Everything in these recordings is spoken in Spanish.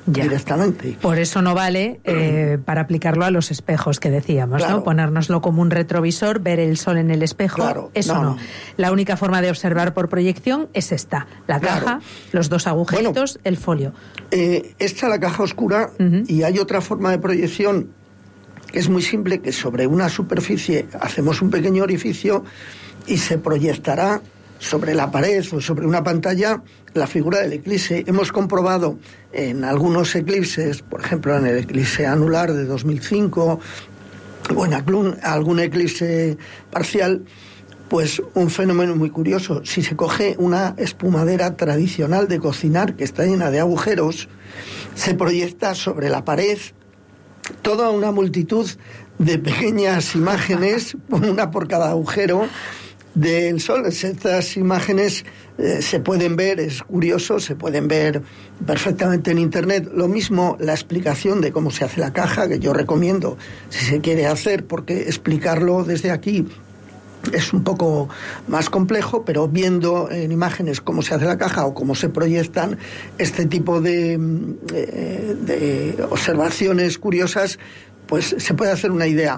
directamente. Por eso no vale para aplicarlo a los espejos que decíamos, claro. ¿no? Ponérnoslo como un retrovisor, ver el sol en el espejo, claro. eso no. La única forma de observar por proyección es esta, la caja, los dos agujeritos, el folio. Esta es la caja oscura y hay otra forma de proyección que es muy simple, que sobre una superficie hacemos un pequeño orificio y se proyectará sobre la pared o sobre una pantalla la figura del eclipse. Hemos comprobado en algunos eclipses, por ejemplo en el eclipse anular de 2005 o en algún eclipse parcial, pues un fenómeno muy curioso. Si se coge una espumadera tradicional de cocinar que está llena de agujeros, se proyecta sobre la pared toda una multitud de pequeñas imágenes, una por cada agujero del sol. Estas imágenes se pueden ver, es curioso, se pueden ver perfectamente en internet. Lo mismo la explicación de cómo se hace la caja, que yo recomiendo si se quiere hacer, porque explicarlo desde aquí es un poco más complejo, pero viendo en imágenes cómo se hace la caja o cómo se proyectan este tipo de observaciones curiosas, pues se puede hacer una idea.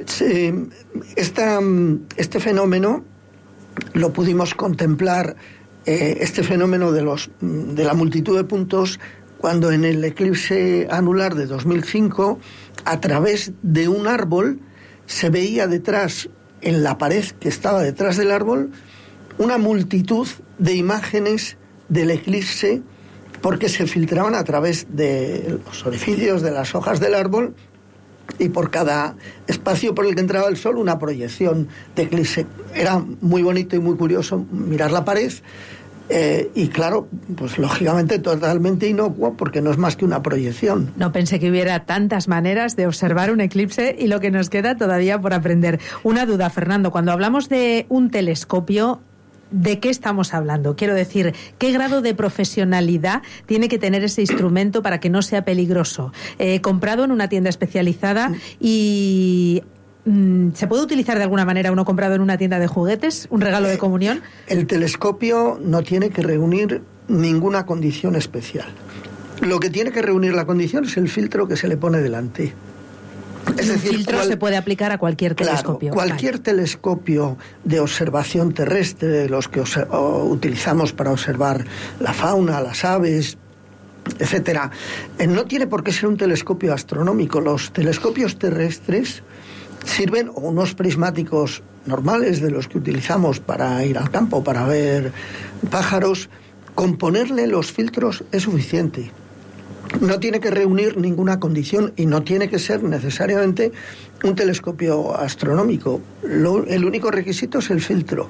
Este fenómeno lo pudimos contemplar, este fenómeno de la multitud de puntos, cuando en el eclipse anular de 2005, a través de un árbol, se veía detrás, en la pared que estaba detrás del árbol, una multitud de imágenes del eclipse, porque se filtraban a través de los orificios de las hojas del árbol, y por cada espacio por el que entraba el sol una proyección de eclipse. Era muy bonito y muy curioso mirar la pared, y claro, pues lógicamente totalmente inocuo, porque no es más que una proyección. No pensé que hubiera tantas maneras de observar un eclipse y lo que nos queda todavía por aprender. Una duda, Fernando, cuando hablamos de un telescopio, ¿de qué estamos hablando? Quiero decir, ¿qué grado de profesionalidad tiene que tener ese instrumento para que no sea peligroso? Comprado en una tienda especializada y... ¿se puede utilizar de alguna manera uno comprado en una tienda de juguetes? ¿Un regalo de comunión? El telescopio no tiene que reunir ninguna condición especial. Lo que tiene que reunir la condición es el filtro que se le pone delante. Es decir, el filtro se puede aplicar a cualquier telescopio. Claro, cualquier telescopio de observación terrestre, de los que utilizamos para observar la fauna, las aves, etcétera, no tiene por qué ser un telescopio astronómico. Los telescopios terrestres sirven, o unos prismáticos normales de los que utilizamos para ir al campo, para ver pájaros. Con ponerle los filtros es suficiente. No tiene que reunir ninguna condición y no tiene que ser necesariamente un telescopio astronómico. El único requisito es el filtro,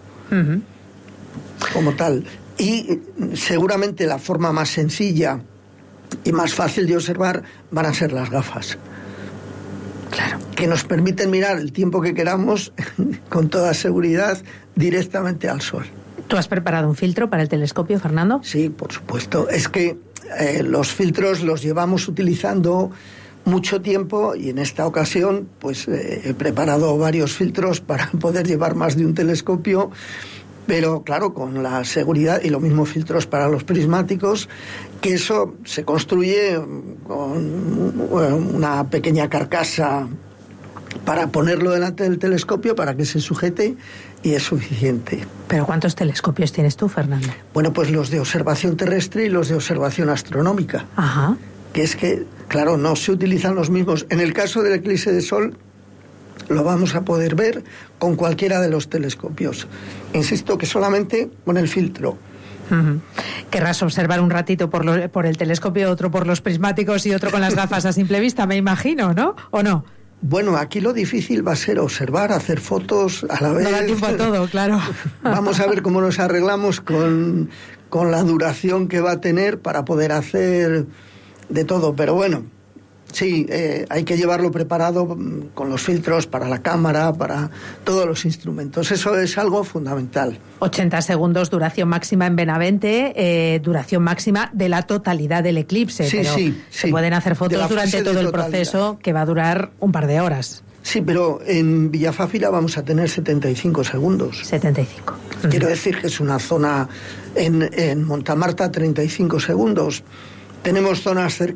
como tal. Y seguramente la forma más sencilla y más fácil de observar van a ser las gafas. Claro. Que nos permiten mirar el tiempo que queramos con toda seguridad directamente al sol. ¿Tú has preparado un filtro para el telescopio, Fernando? Sí, por supuesto. Es que los filtros los llevamos utilizando mucho tiempo y en esta ocasión pues he preparado varios filtros para poder llevar más de un telescopio, pero claro, con la seguridad, y lo mismo filtros para los prismáticos, que eso se construye con una pequeña carcasa para ponerlo delante del telescopio para que se sujete, y es suficiente. ¿Pero cuántos telescopios tienes tú, Fernando? Bueno, pues los de observación terrestre y los de observación astronómica. Ajá. Que es que, claro, no se utilizan los mismos. En el caso del eclipse de sol, lo vamos a poder ver con cualquiera de los telescopios. Insisto que solamente con el filtro. Querrás observar un ratito por el telescopio, otro por los prismáticos y otro con las gafas a simple vista, me imagino, ¿no? ¿O no? Bueno, aquí lo difícil va a ser observar, hacer fotos a la vez. No da tiempo a todo, claro. Vamos a ver cómo nos arreglamos con la duración que va a tener para poder hacer de todo. Pero bueno, sí, hay que llevarlo preparado con los filtros para la cámara, para todos los instrumentos. Eso es algo fundamental. 80 segundos, duración máxima en Benavente, duración máxima de la totalidad del eclipse. Sí, pero sí. se pueden hacer fotos durante todo el proceso, que va a durar un par de horas. Sí, pero en Villafáfila vamos a tener 75 segundos. 75. Quiero decir que es una zona, en Montamarta 35 segundos. Tenemos zonas cerca